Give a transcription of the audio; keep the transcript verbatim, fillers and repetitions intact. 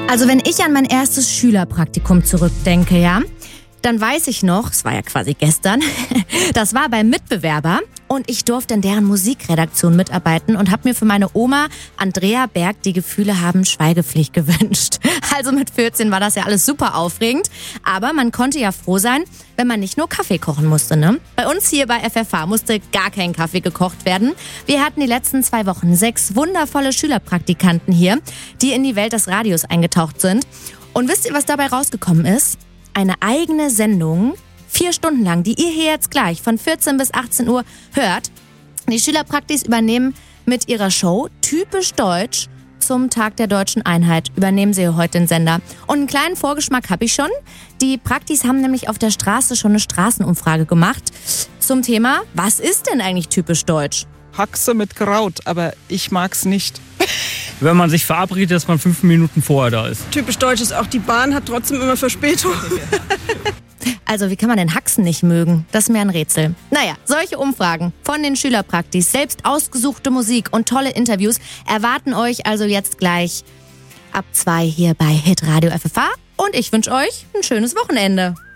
Also wenn ich an mein erstes Schülerpraktikum zurückdenke, ja, dann weiß ich noch, es war ja quasi gestern, das war beim Mitbewerber und ich durfte in deren Musikredaktion mitarbeiten und habe mir für meine Oma Andrea Berg die Gefühle haben Schweigepflicht gewünscht. Also mit vierzehn war das ja alles super aufregend, aber man konnte ja froh sein, wenn man nicht nur Kaffee kochen musste, ne? Bei uns hier bei F F H musste gar kein Kaffee gekocht werden. Wir hatten die letzten zwei Wochen sechs wundervolle Schülerpraktikanten hier, die in die Welt des Radios eingetaucht sind. Und wisst ihr, was dabei rausgekommen ist? Eine eigene Sendung, vier Stunden lang, die ihr hier jetzt gleich von vierzehn bis achtzehn Uhr hört. Die Schülerpraktis übernehmen mit ihrer Show Typisch Deutsch zum Tag der Deutschen Einheit. Übernehmen sie heute den Sender. Und einen kleinen Vorgeschmack habe ich schon. Die Praktis haben nämlich auf der Straße schon eine Straßenumfrage gemacht zum Thema, was ist denn eigentlich typisch deutsch? Haxe mit Kraut, aber ich mag's nicht. Wenn man sich verabredet, dass man fünf Minuten vorher da ist. Typisch deutsch ist auch, die Bahn hat trotzdem immer Verspätung. Also wie kann man denn Haxen nicht mögen? Das ist mir ein Rätsel. Naja, solche Umfragen von den Schülerpraktis, selbst ausgesuchte Musik und tolle Interviews erwarten euch also jetzt gleich ab zwei hier bei Hitradio F F H. Und ich wünsche euch ein schönes Wochenende.